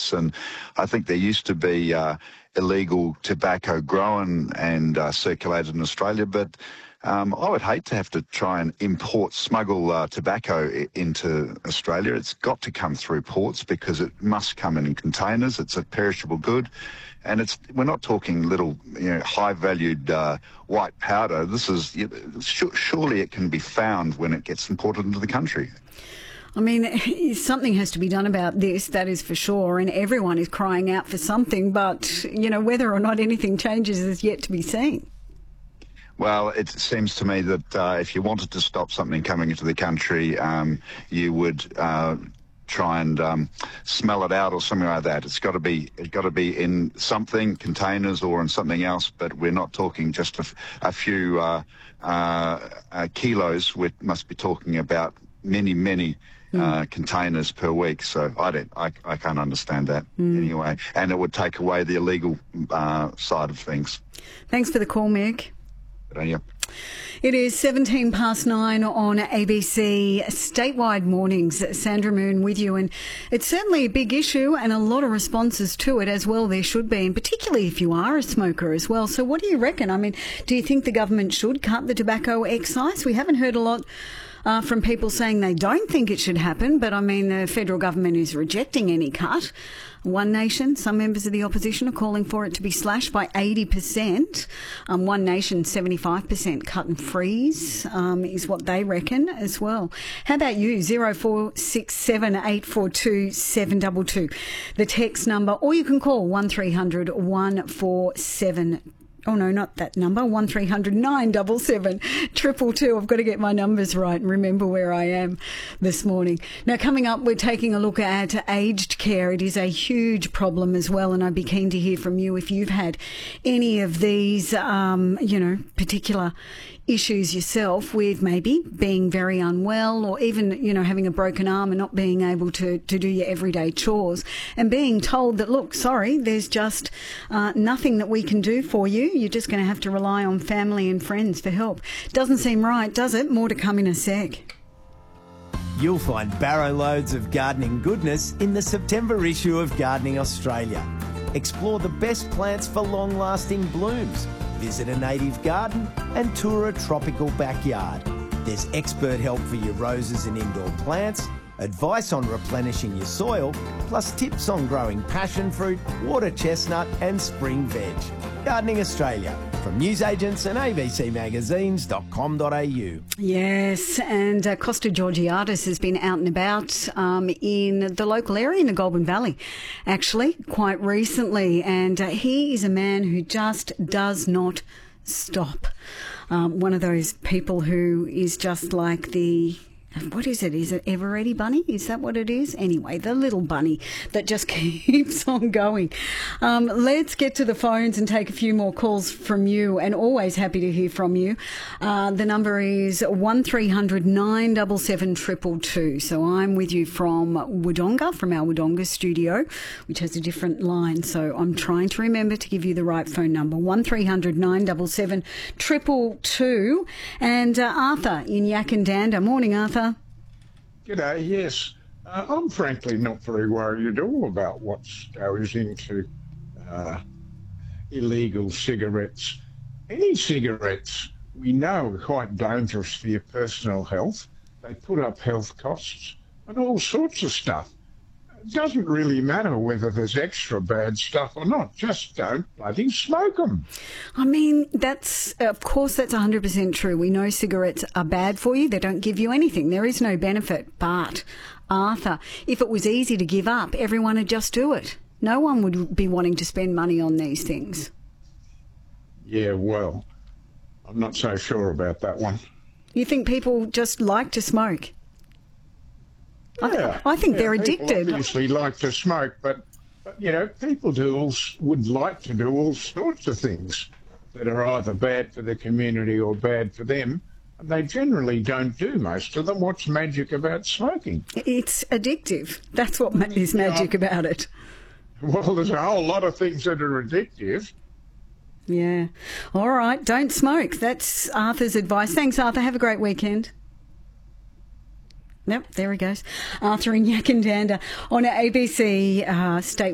cigarettes, and I think there used to be illegal tobacco grown and circulated in Australia, but I would hate to have to try and smuggle tobacco into Australia. It's got to come through ports because it must come in containers. It's a perishable good, and we're not talking little, high-valued white powder. This is surely it can be found when it gets imported into the country. I mean, something has to be done about this, that is for sure, and everyone is crying out for something, but, whether or not anything changes is yet to be seen. Well, it seems to me that if you wanted to stop something coming into the country, you would try and smell it out or something like that. It's got to be in something, containers, or in something else. But we're not talking just a few kilos. We must be talking about many containers per week. So I can't understand that anyway. And it would take away the illegal side of things. Thanks for the call, Mick. Yeah. It is 9:17 on ABC Statewide Mornings. Sandra Moon with you, and it's certainly a big issue and a lot of responses to it as well. There should be, and particularly if you are a smoker as well. So what do you reckon? I mean, do you think the government should cut the tobacco excise? We haven't heard a lot from people saying they don't think it should happen, but I mean, the federal government is rejecting any cut. One Nation, some members of the opposition are calling for it to be slashed by 80%. One Nation, 75% cut and freeze is what they reckon as well. How about you? 0467 842 722. The text number, or you can call 1300 147. Oh, no, not that number, 1300 977 222. I've got to get my numbers right and remember where I am this morning. Now, coming up, we're taking a look at aged care. It is a huge problem as well, and I'd be keen to hear from you if you've had any of these, particular issues yourself with maybe being very unwell or even, having a broken arm and not being able to do your everyday chores and being told that, look, sorry, there's just nothing that we can do for you. You're just going to have to rely on family and friends for help. Doesn't seem right, does it? More to come in a sec. You'll find barrow loads of gardening goodness in the September issue of Gardening Australia. Explore the best plants for long-lasting blooms. Visit a native garden and tour a tropical backyard. There's expert help for your roses and indoor plants, advice on replenishing your soil, plus tips on growing passion fruit, water chestnut and spring veg. Gardening Australia, from newsagents and abcmagazines.com.au. Yes, and Costa Georgiadis has been out and about in the local area in the Goulburn Valley, actually, quite recently, and he is a man who just does not stop. One of those people who is just like the... What is it? Is it Eveready Bunny? Is that what it is? Anyway, the little bunny that just keeps on going. Let's get to the phones and take a few more calls from you, and always happy to hear from you. The number is 1300 977 222. So I'm with you from Wodonga, from our Wodonga studio, which has a different line. So I'm trying to remember to give you the right phone number, 1300 977 222. And Arthur in Yakandanda. Morning, Arthur. G'day, yes. I'm frankly not very worried at all about what goes into illegal cigarettes. Any cigarettes we know are quite dangerous for your personal health. They put up health costs and all sorts of stuff. It doesn't really matter whether there's extra bad stuff or not. Just don't bloody smoke them. I mean, of course that's 100% true. We know cigarettes are bad for you. They don't give you anything. There is no benefit. But, Arthur, if it was easy to give up, everyone would just do it. No one would be wanting to spend money on these things. Yeah, well, I'm not so sure about that one. You think people just like to smoke? Yeah, I think they're people addicted. Obviously like to smoke, but people would like to do all sorts of things that are either bad for the community or bad for them, and they generally don't do most of them. What's magic about smoking? It's addictive. That's what is magic about it. Well, there's a whole lot of things that are addictive. Yeah. All right, don't smoke. That's Arthur's advice. Thanks, Arthur. Have a great weekend. Nope, there he goes. Arthur in Yakandanda on ABC State